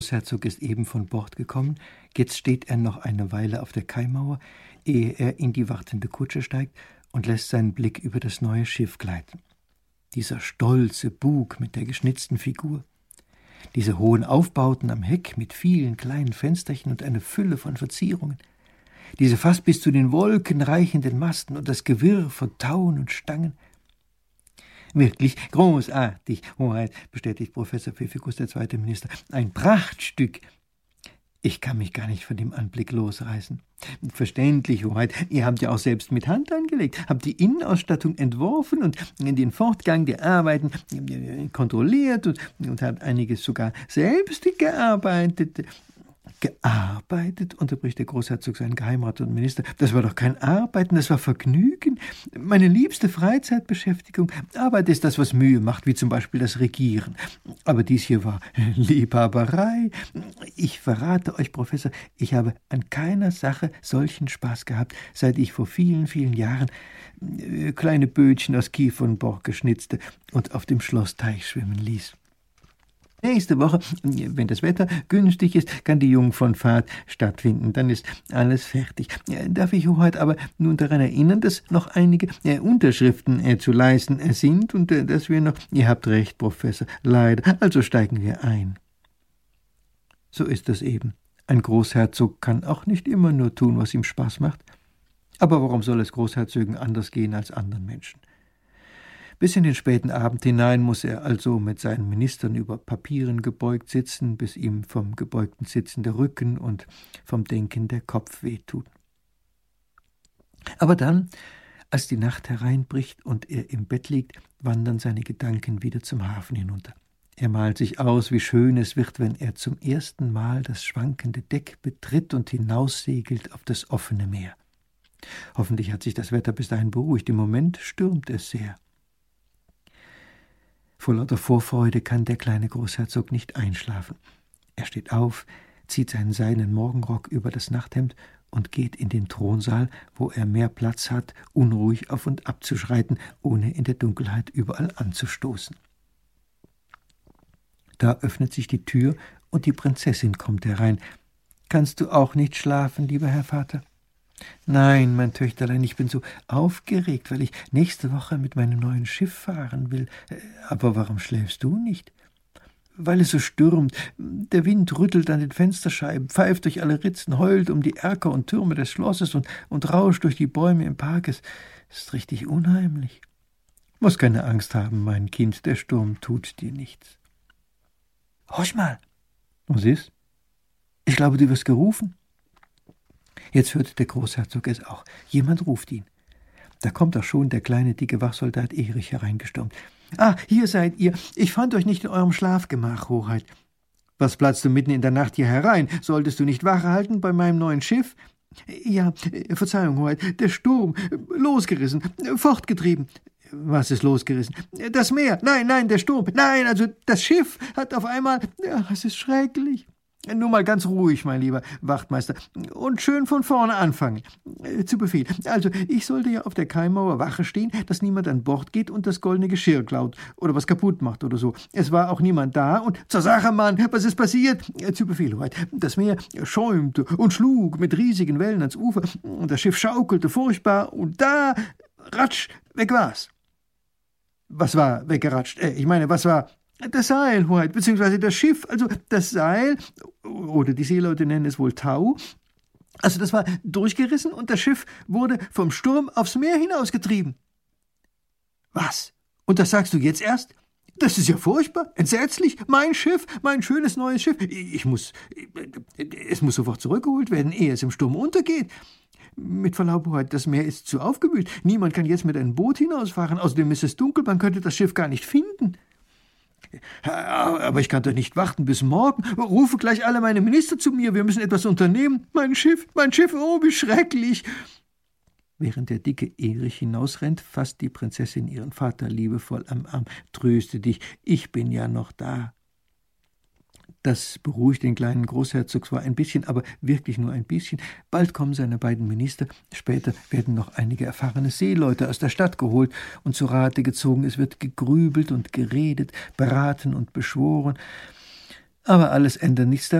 Großherzog ist eben von Bord gekommen. Jetzt steht er noch eine Weile auf der Kaimauer, ehe er in die wartende Kutsche steigt und lässt seinen Blick über das neue Schiff gleiten. Dieser stolze Bug mit der geschnitzten Figur, diese hohen Aufbauten am Heck mit vielen kleinen Fensterchen und eine Fülle von Verzierungen, diese fast bis zu den Wolken reichenden Masten und das Gewirr von Tauen und Stangen. »Wirklich großartig, Hoheit«, bestätigt Professor Pfiffikus, der zweite Minister. »Ein Prachtstück. Ich kann mich gar nicht von dem Anblick losreißen. Verständlich, Hoheit, ihr habt ja auch selbst mit Hand angelegt, habt die Innenausstattung entworfen und den Fortgang der Arbeiten kontrolliert und habt einiges sogar selbst gearbeitet.« »Gearbeitet?«, unterbricht der Großherzog seinen Geheimrat und Minister. »Das war doch kein Arbeiten, das war Vergnügen. Meine liebste Freizeitbeschäftigung. Arbeit ist das, was Mühe macht, wie zum Beispiel das Regieren. Aber dies hier war Liebhaberei. Ich verrate euch, Professor, ich habe an keiner Sache solchen Spaß gehabt, seit ich vor vielen, vielen Jahren kleine Bötchen aus Kiefer und Borke schnitzte und auf dem Schlossteich schwimmen ließ. Nächste Woche, wenn das Wetter günstig ist, kann die Jungfernfahrt stattfinden. Dann ist alles fertig. Darf ich Hoheit aber nun daran erinnern, dass noch einige Unterschriften zu leisten sind und dass wir noch... Ihr habt recht, Professor, leider. Also steigen wir ein. So ist das eben. Ein Großherzog kann auch nicht immer nur tun, was ihm Spaß macht. Aber warum soll es Großherzögen anders gehen als anderen Menschen? Bis in den späten Abend hinein muss er also mit seinen Ministern über Papieren gebeugt sitzen, bis ihm vom gebeugten Sitzen der Rücken und vom Denken der Kopf wehtut. Aber dann, als die Nacht hereinbricht und er im Bett liegt, wandern seine Gedanken wieder zum Hafen hinunter. Er malt sich aus, wie schön es wird, wenn er zum ersten Mal das schwankende Deck betritt und hinaussegelt auf das offene Meer. Hoffentlich hat sich das Wetter bis dahin beruhigt. Im Moment stürmt es sehr. Vor lauter Vorfreude kann der kleine Großherzog nicht einschlafen. Er steht auf, zieht seinen seidenen Morgenrock über das Nachthemd und geht in den Thronsaal, wo er mehr Platz hat, unruhig auf und ab zu schreiten, ohne in der Dunkelheit überall anzustoßen. Da öffnet sich die Tür und die Prinzessin kommt herein. »Kannst du auch nicht schlafen, lieber Herr Vater?« »Nein, mein Töchterlein, ich bin so aufgeregt, weil ich nächste Woche mit meinem neuen Schiff fahren will. Aber warum schläfst du nicht?« »Weil es so stürmt. Der Wind rüttelt an den Fensterscheiben, pfeift durch alle Ritzen, heult um die Erker und Türme des Schlosses und rauscht durch die Bäume im Park. Es ist richtig unheimlich.« »Muss keine Angst haben, mein Kind, der Sturm tut dir nichts.« »Horch mal!« »Was ist?« »Ich glaube, du wirst gerufen.« Jetzt hört der Großherzog es auch. Jemand ruft ihn. Da kommt auch schon der kleine, dicke Wachsoldat Erich hereingestürmt. »Ah, hier seid ihr. Ich fand euch nicht in eurem Schlafgemach, Hoheit.« »Was platzt du mitten in der Nacht hier herein? Solltest du nicht Wache halten bei meinem neuen Schiff?« »Ja, Verzeihung, Hoheit. Der Sturm. Losgerissen. Fortgetrieben.« »Was ist losgerissen?« »Das Meer. Nein, der Sturm. Nein, also das Schiff hat auf einmal... Ja, es ist schrecklich.« »Nur mal ganz ruhig, mein lieber Wachtmeister, und schön von vorne anfangen. Zu Befehl. Also, ich sollte ja auf der Kaimauer Wache stehen, dass niemand an Bord geht und das goldene Geschirr klaut oder was kaputt macht oder so. Es war auch niemand da und zur Sache, Mann, was ist passiert? Zu Befehl, Hoheit. Das Meer schäumte und schlug mit riesigen Wellen ans Ufer und das Schiff schaukelte furchtbar und da, ratsch, weg war's.« »Was war weggeratscht? Ich meine, was war...« »Das Seil, Hoheit, beziehungsweise das Schiff, also das Seil, oder die Seeleute nennen es wohl Tau, also das war durchgerissen und das Schiff wurde vom Sturm aufs Meer hinausgetrieben.« »Was? Und das sagst du jetzt erst? Das ist ja furchtbar, entsetzlich. Mein Schiff, mein schönes neues Schiff. Es muss sofort zurückgeholt werden, ehe es im Sturm untergeht. Mit Verlaub, Hoheit, das Meer ist zu aufgewühlt. Niemand kann jetzt mit einem Boot hinausfahren. Außerdem ist es dunkel, man könnte das Schiff gar nicht finden.« »Aber ich kann doch nicht warten bis morgen. Rufe gleich alle meine Minister zu mir. Wir müssen etwas unternehmen. Mein Schiff, oh, wie schrecklich.« Während der dicke Erich hinausrennt, fasst die Prinzessin ihren Vater liebevoll am Arm. »Tröste dich, ich bin ja noch da.« Das beruhigt den kleinen Großherzog zwar ein bisschen, aber wirklich nur ein bisschen. Bald kommen seine beiden Minister, später werden noch einige erfahrene Seeleute aus der Stadt geholt und zu Rate gezogen. Es wird gegrübelt und geredet, beraten und beschworen. Aber alles ändert nichts